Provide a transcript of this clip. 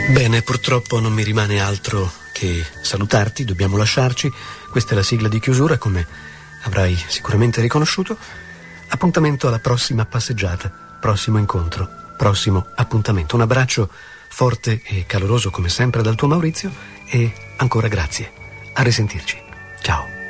Bene, purtroppo non mi rimane altro che salutarti, dobbiamo lasciarci. Questa è la sigla di chiusura, come avrai sicuramente riconosciuto. Appuntamento alla prossima passeggiata, prossimo incontro, prossimo appuntamento. Un abbraccio forte e caloroso come sempre dal tuo Maurizio e ancora grazie. A risentirci. Ciao.